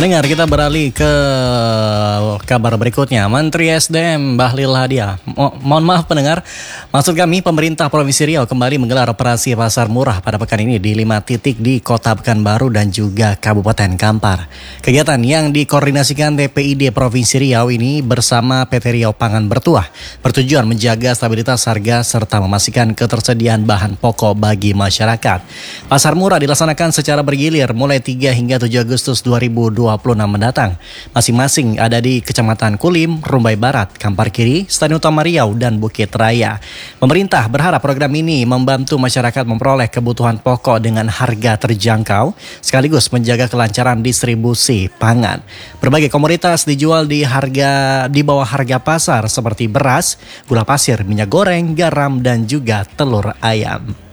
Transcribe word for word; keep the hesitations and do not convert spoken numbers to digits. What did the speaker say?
Dengar, kita beralih ke kabar berikutnya. Menteri S D M Bahlil Lahadiah, Mo- mohon maaf pendengar, maksud kami pemerintah Provinsi Riau kembali menggelar operasi pasar murah pada pekan ini di lima titik di Kota Pekanbaru dan juga Kabupaten Kampar. Kegiatan yang dikoordinasikan T P I D Provinsi Riau ini bersama P T Riau Pangan Bertuah bertujuan menjaga stabilitas harga serta memastikan ketersediaan bahan pokok bagi masyarakat. Pasar murah dilaksanakan secara bergilir mulai tiga hingga tujuh Agustus dua ribu dua puluh enam mendatang. Masing-masing ada di Kecamatan Kulim, Rumbai Barat, Kampar Kiri, Stadion Utama Riau, dan Bukit Raya. Pemerintah berharap program ini membantu masyarakat memperoleh kebutuhan pokok dengan harga terjangkau, sekaligus menjaga kelancaran distribusi pangan. Berbagai komoditas dijual di harga di bawah harga pasar seperti beras, gula pasir, minyak goreng, garam, dan juga telur ayam.